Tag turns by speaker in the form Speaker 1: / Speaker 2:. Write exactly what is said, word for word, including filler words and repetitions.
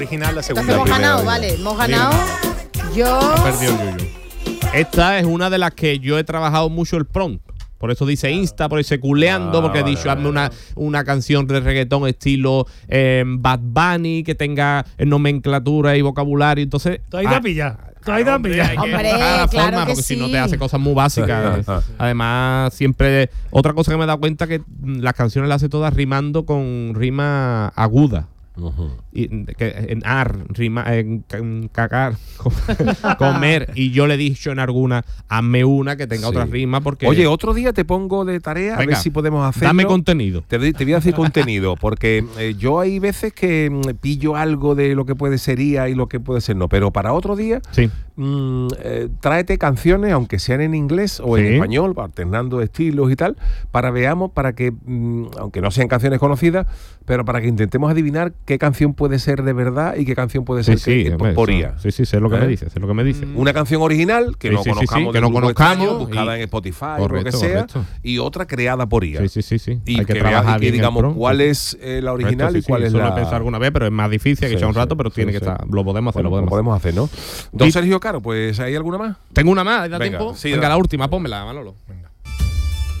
Speaker 1: Original, la segunda.
Speaker 2: Entonces hemos ganado, vale, hemos ganado. Yo.
Speaker 3: Ha perdido el yuyu. Esta es una de las que yo he trabajado mucho el prompt. Por eso dice Insta, por eso dice culeando,
Speaker 1: Ah,
Speaker 3: porque he
Speaker 1: vale,
Speaker 3: dicho,
Speaker 1: vale,
Speaker 3: hazme una, una canción de reggaetón estilo eh, Bad Bunny, que tenga nomenclatura y vocabulario. Entonces.
Speaker 4: Tú has ido a pillar. Tú has ido a pillar.
Speaker 3: Hay que
Speaker 2: Hombre,
Speaker 3: buscar la
Speaker 2: claro
Speaker 3: forma,
Speaker 2: que
Speaker 3: porque si no
Speaker 2: sí.
Speaker 3: te hace cosas muy básicas. Además, siempre. Otra cosa que me he dado cuenta que las canciones las hace todas rimando con rima aguda.
Speaker 1: Uh-huh.
Speaker 3: Y, que, en ar, rima, en, en cagar, comer. Y yo le he dicho en alguna, hazme una que tenga
Speaker 1: Sí.
Speaker 3: otra rima. Porque.
Speaker 1: Oye, otro día te pongo de tarea,
Speaker 3: Venga,
Speaker 1: a ver si podemos hacerlo.
Speaker 3: dame contenido.
Speaker 1: Te, doy- te voy a decir contenido, porque eh, yo hay veces que mm, pillo algo de lo que puede ser I A y lo que puede ser no, pero para otro día,
Speaker 3: Sí.
Speaker 1: mm, eh, tráete canciones, aunque sean en inglés o en
Speaker 3: Sí.
Speaker 1: español, alternando estilos y tal, para veamos, para que, mm, aunque no sean canciones conocidas, pero para que intentemos adivinar qué canción puede ser de verdad y qué canción puede
Speaker 3: Sí,
Speaker 1: ser
Speaker 3: sí,
Speaker 1: que,
Speaker 3: hombre,
Speaker 1: por
Speaker 3: eso-
Speaker 1: I A.
Speaker 3: Sí, sí, sé lo que
Speaker 1: ¿Eh?
Speaker 3: me dice, sé lo que me dice.
Speaker 1: Una canción original que
Speaker 3: Sí,
Speaker 1: no
Speaker 3: sí, sí,
Speaker 1: conozcamos,
Speaker 3: sí,
Speaker 1: de
Speaker 3: que no
Speaker 1: un grupo
Speaker 3: conozcamos
Speaker 1: extraño, buscada
Speaker 3: y-
Speaker 1: en Spotify
Speaker 3: Correcto,
Speaker 1: o lo que sea,
Speaker 3: correcto.
Speaker 1: y otra creada por I A.
Speaker 3: Sí, sí, sí, sí.
Speaker 1: Y
Speaker 3: Hay
Speaker 1: que,
Speaker 3: que
Speaker 1: vea-
Speaker 3: trabajar
Speaker 1: y que
Speaker 3: bien el
Speaker 1: digamos
Speaker 3: prompt.
Speaker 1: cuál es eh, la original
Speaker 3: Correcto,
Speaker 1: y
Speaker 3: sí,
Speaker 1: cuál
Speaker 3: sí,
Speaker 1: es
Speaker 3: eso
Speaker 1: la...
Speaker 3: lo he pensado alguna vez, pero es más difícil, hay que
Speaker 1: Sí,
Speaker 3: echar un
Speaker 1: sí,
Speaker 3: rato, pero
Speaker 1: sí,
Speaker 3: tiene
Speaker 1: sí.
Speaker 3: que estar. Lo podemos hacer,
Speaker 1: Bueno,
Speaker 3: lo
Speaker 1: lo
Speaker 3: podemos hacer.
Speaker 1: podemos hacer, ¿no? Don
Speaker 3: Y-
Speaker 1: Sergio Caro, pues ¿hay alguna más?
Speaker 3: Tengo una más, ¿da
Speaker 1: Venga,
Speaker 3: tiempo?
Speaker 1: sí,
Speaker 3: Venga,
Speaker 1: da-
Speaker 3: la última, pónmela, Manolo.
Speaker 1: Venga.